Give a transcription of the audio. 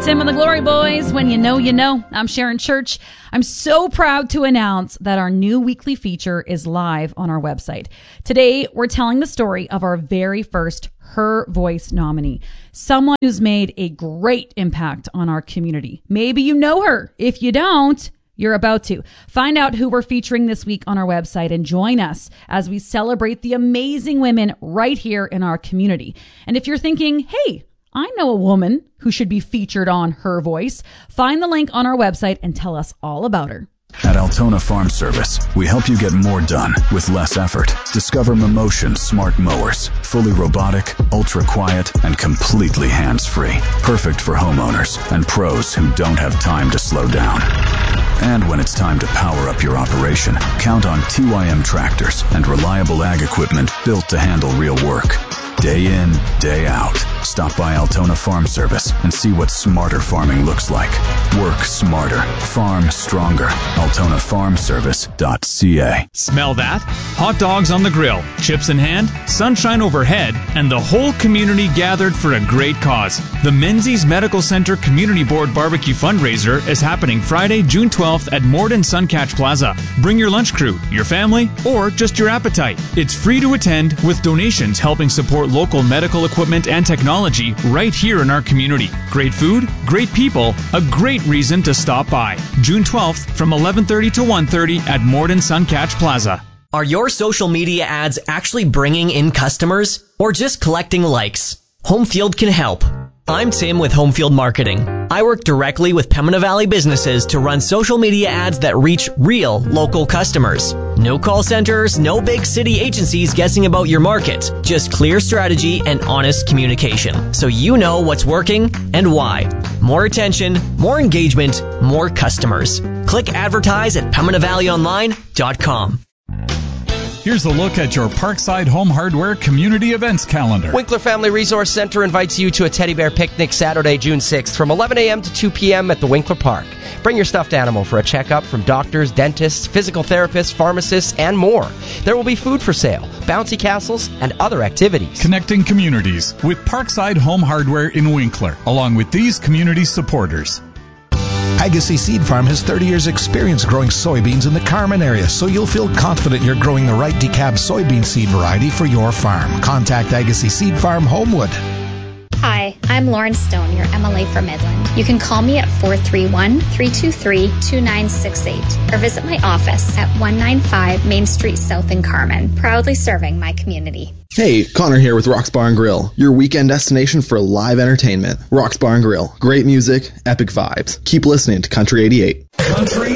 Tim and the Glory Boys. When you know, you know. I'm Sharon Church. I'm so proud to announce that our new weekly feature is live on our website. Today, we're telling the story of our very first Her Voice nominee, someone who's made a great impact on our community. Maybe you know her. If you don't, you're about to. Find out who we're featuring this week on our website and join us as we celebrate the amazing women right here in our community. And if you're thinking, hey, I know a woman who should be featured on Her Voice, find the link on our website and tell us all about her. At Altona Farm Service, we help you get more done with less effort. Discover Momotion smart mowers, fully robotic, ultra quiet, and completely hands-free. Perfect for homeowners and pros who don't have time to slow down. And when it's time to power up your operation, count on TYM tractors and reliable ag equipment built to handle real work. Day in, day out. Stop by Altona Farm Service and see what smarter farming looks like. Work smarter. Farm stronger. AltonaFarmService.ca. Smell that? Hot dogs on the grill, chips in hand, sunshine overhead, and the whole community gathered for a great cause. The Menzies Medical Center Community Board Barbecue Fundraiser is happening Friday, June 12th at Morden Suncatch Plaza. Bring your lunch crew, your family, or just your appetite. It's free to attend with donations helping support local medical equipment and technology right here in our community. Great food, great people, a great reason to stop by. June 12th from 11:30 to 1:30 at Morden Suncatch Plaza. Are your social media ads actually bringing in customers or just collecting likes? Homefield can help. I'm Tim with Homefield Marketing. I work directly with Pembina Valley businesses to run social media ads that reach real local customers. No call centers, no big city agencies guessing about your market. Just clear strategy and honest communication, so you know what's working and why. More attention, more engagement, more customers. Click advertise at PembinaValleyOnline.com. Here's a look at your Parkside Home Hardware community events calendar. Winkler Family Resource Center invites you to a teddy bear picnic Saturday, June 6th from 11 a.m. to 2 p.m. at the Winkler Park. Bring your stuffed animal for a checkup from doctors, dentists, physical therapists, pharmacists, and more. There will be food for sale, bouncy castles, and other activities. Connecting communities with Parkside Home Hardware in Winkler, along with these community supporters. Agassiz Seed Farm has 30 years experience growing soybeans in the Carman area, so you'll feel confident you're growing the right decab soybean seed variety for your farm. Contact Agassiz Seed Farm, Homewood. Hi, I'm Lauren Stone, your MLA for Midland. You can call me at 431-323-2968 or visit my office at 195 Main Street South in Carman, proudly serving my community. Hey, Connor here with Rock's Bar & Grill, your weekend destination for live entertainment. Rock's Bar & Grill, great music, epic vibes. Keep listening to Country 88. Country